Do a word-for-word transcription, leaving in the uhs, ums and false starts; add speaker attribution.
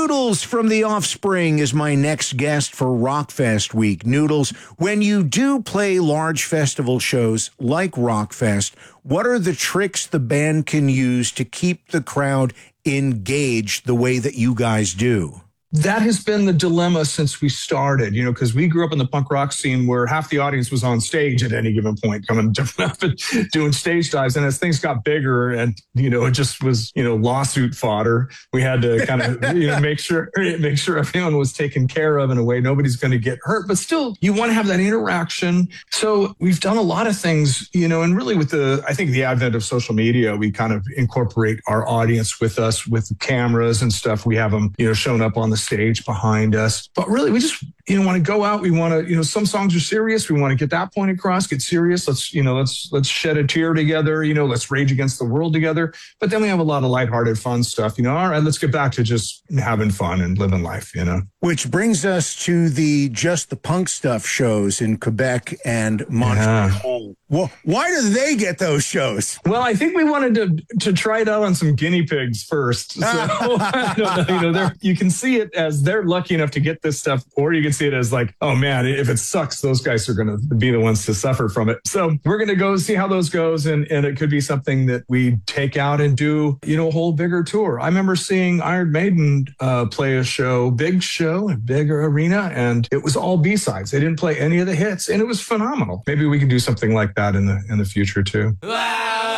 Speaker 1: Noodles from The Offspring is my next guest for Rockfest Week. Noodles, when you do play large festival shows like Rockfest, what are the tricks the band can use to keep the crowd engaged the way that you guys do?
Speaker 2: That has been the dilemma since we started, you know, because we grew up in the punk rock scene where half the audience was on stage at any given point, coming jumping up and doing stage dives. And as things got bigger and, you know, it just was, you know, lawsuit fodder, we had to kind of, you know, make sure, make sure everyone was taken care of in a way nobody's going to get hurt. But still, you want to have that interaction. So we've done a lot of things, you know, and really with the, I think the advent of social media, we kind of incorporate our audience with us with cameras and stuff. We have them, you know, showing up on the stage behind us. But really, we just, you know, want to go out. We want to, you know, some songs are serious. We want to get that point across, get serious. Let's, you know, let's, let's shed a tear together, you know, let's rage against the world together. But then we have a lot of lighthearted, fun stuff, you know, all right, let's get back to just having fun and living life, you know.
Speaker 1: Which brings us to the Just the Punk Stuff shows in Quebec and Montreal. Yeah. Well, why do they get those shows?
Speaker 2: Well, I think we wanted to to try it out on some guinea pigs first. So I don't know, you know, you can see it as they're lucky enough to get this stuff, or you can see it as like, oh man, if it sucks, those guys are going to be the ones to suffer from it. So we're going to go see how those goes, and and it could be something that we take out and do, you know, a whole bigger tour. I remember seeing Iron Maiden uh, play a show, big show, a bigger arena, and it was all B-sides. They didn't play any of the hits, and it was phenomenal. Maybe we can do something like that in the in the future too.